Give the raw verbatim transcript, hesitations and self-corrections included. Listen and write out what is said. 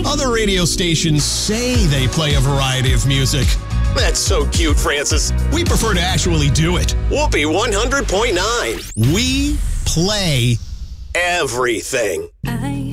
Other radio stations say they play a variety of music. That's so cute, Francis. We prefer to actually do it. Whoopee one hundred point nine. We play everything.